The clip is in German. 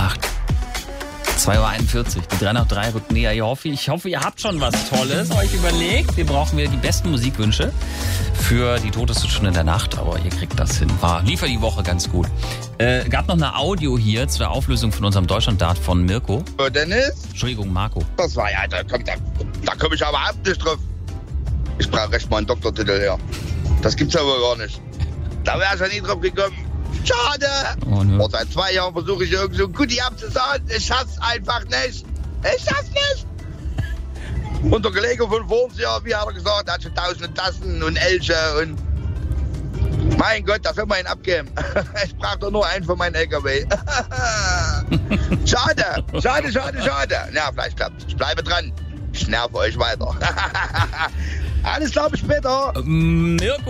Nacht. 2.41 Uhr, die 3 nach 3 rückt näher. Ich hoffe, ihr habt schon was Tolles euch überlegt. Wir brauchen wieder die besten Musikwünsche für die toteste Stunde der Nacht, aber ihr kriegt das hin. Lief ja die Woche ganz gut. Gab noch eine Audio hier zur Auflösung von unserem Deutschland-Dart von Mirko. Dennis? Entschuldigung, Marco. Das war ja, da komm ich aber überhaupt nicht drauf. Ich brauche recht mal einen Doktortitel her. Das gibt's aber gar nicht. Da wäre ich ja nie drauf gekommen. Schade. Oh, ne. Seit 2 Jahren versuche ich irgend so ein Goodie abzusagen. Ich schaff's einfach nicht. Ich schaff's nicht. Und der Kollege von vor uns, ja, wie hat er gesagt, hat schon tausende Tassen und Elche und... Mein Gott, da soll man ihn abgeben. Ich brauche doch nur einen für meinen LKW. Schade. Ja, vielleicht klappt's. Ich bleibe dran. Ich nerve euch weiter. Alles klar, bis später. Mirko.